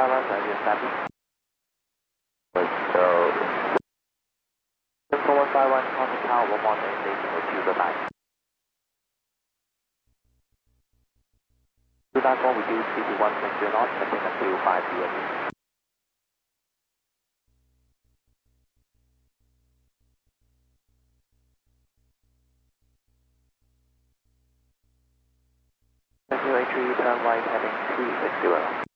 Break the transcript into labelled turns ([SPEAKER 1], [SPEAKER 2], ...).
[SPEAKER 1] Skyline, are you established? So, 4151, contact tower, 1 more name, station, or 2 goodbye. 294, we do CT 120 knots, maintain until 5 p.m. Thank you, A3, turn right, heading 260.